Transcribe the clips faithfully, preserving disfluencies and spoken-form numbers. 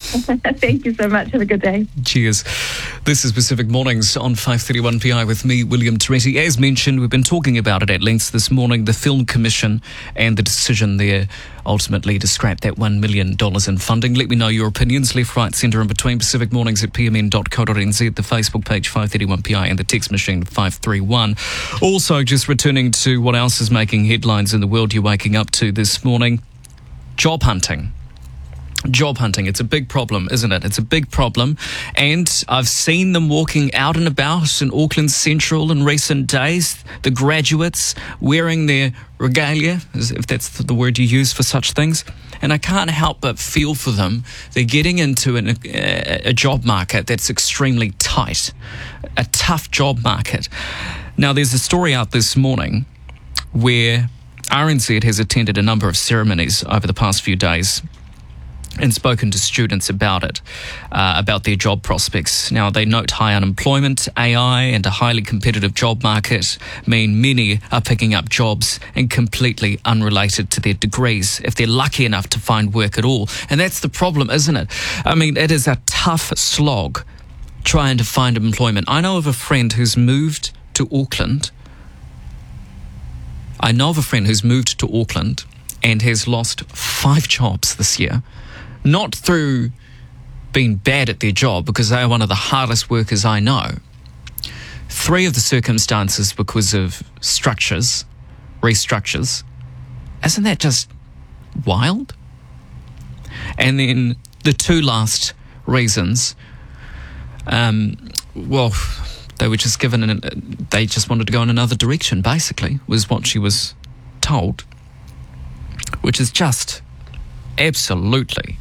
Thank you so much. Have a good day. Cheers. This is Pacific Mornings on five thirty-one P I with me, William Toretti. As mentioned, we've been talking about it at length this morning, the Film Commission and the decision there ultimately to scrap that one million dollars in funding. Let me know your opinions, left, right, centre and between. Pacific Mornings at p m n dot co dot n z, the Facebook page five thirty-one P I and the text machine five three one. Also, just returning to what else is making headlines in the world you're waking up to this morning, job hunting. Job hunting, it's a big problem, isn't it? It's a big problem. And I've seen them walking out and about in Auckland Central in recent days, the graduates wearing their regalia, if that's the word you use for such things. And I can't help but feel for them. They're getting into an, a, a job market that's extremely tight, a tough job market. Now, there's a story out this morning where R N Z has attended a number of ceremonies over the past few days and spoken to students about it, uh, about their job prospects. Now, they note high unemployment, A I, and a highly competitive job market mean many are picking up jobs and completely unrelated to their degrees, if they're lucky enough to find work at all. And that's the problem, isn't it? I mean, it is a tough slog trying to find employment. I know of a friend who's moved to Auckland. I know of a friend who's moved to Auckland and has lost five jobs this year. Not through being bad at their job, because they are one of the hardest workers I know. Three of the circumstances because of structures, restructures. Isn't that just wild? And then the two last reasons, um, well, they were just given, an, they just wanted to go in another direction, basically, was what she was told. Which is just absolutely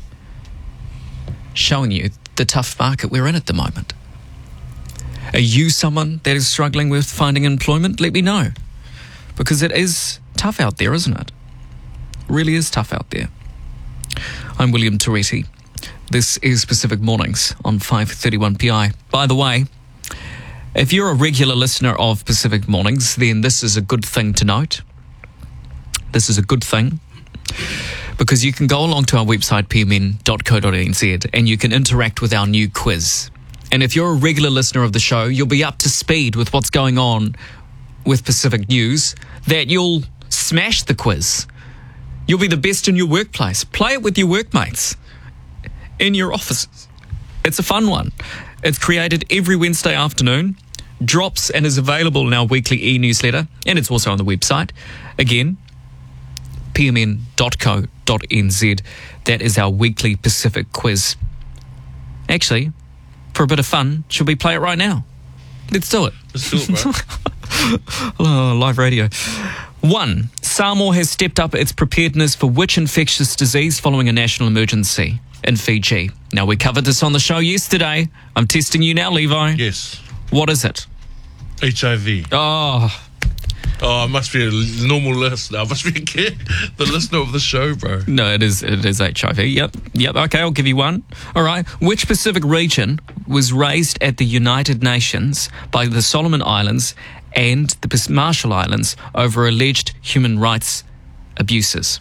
showing you the tough market we're in at the moment. Are you someone that is struggling with finding employment? Let me know. Because it is tough out there, isn't it? It really is tough out there. I'm William Toretti. This is Pacific Mornings on five thirty-one P I. By the way, if you're a regular listener of Pacific Mornings, then this is a good thing to note. This is a good thing. Because you can go along to our website, p m n dot co dot n z, and you can interact with our new quiz. And if you're a regular listener of the show, you'll be up to speed with what's going on with Pacific News, that you'll smash the quiz. You'll be the best in your workplace. Play it with your workmates in your offices. It's a fun one. It's created every Wednesday afternoon, drops and is available in our weekly e-newsletter, and it's also on the website. Again, p m n dot co dot n z. That is our weekly Pacific quiz. Actually, for a bit of fun, should we play it right now? Let's do it. Let's do it, bro. Oh, live radio. One, Samoa has stepped up its preparedness for which infectious disease following a national emergency in Fiji? Now, we covered this on the show yesterday. I'm testing you now, Levi. Yes. What is it? H I V. Oh, Oh, I must be a normal listener. I must be a kid, the listener of the show, bro. no, it is it is H I V. Yep, yep. Okay, I'll give you one. All right. Which Pacific region was raised at the United Nations by the Solomon Islands and the Marshall Islands over alleged human rights abuses?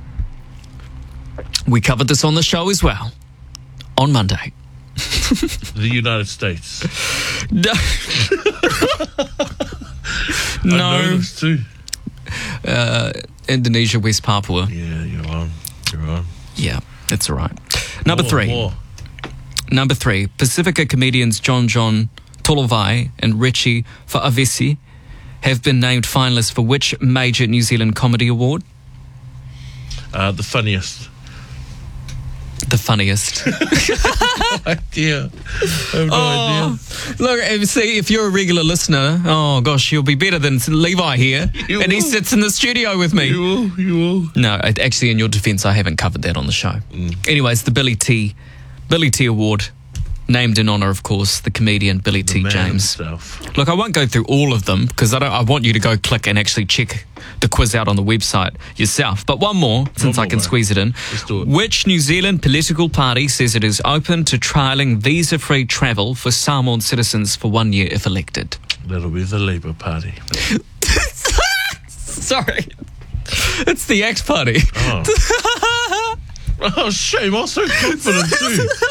We covered this on the show as well on Monday. The United States. No. I know No. this too. Uh, Indonesia, West Papua. Yeah, you're on. You're on. Yeah, that's all right. Number More, three. More. Number three. Pacifica comedians John John Tolovai and Richie Fa'avesi have been named finalists for which major New Zealand comedy award? Uh, the funniest. The funniest. idea. I have no oh, idea. Look, if- see, if you're a regular listener, oh gosh, you'll be better than Levi here. You and he will. sits in the studio with me. You will. You will. No, I- actually, in your defence, I haven't covered that on the show. Mm. Anyways, the Billy T. Billy T. Award, named in honour, of course, the comedian Billy The T. man James. himself. Look, I won't go through all of them because I don't. I want you to go click and actually check the quiz out on the website yourself. But one more, since more, I can bro. squeeze it in. Let's do it. Which New Zealand political party says it is open to trialling visa-free travel for Samoan citizens for one year if elected? That'll be the Labour Party. Sorry, it's the X Party. Oh, oh shame. I was so confident too.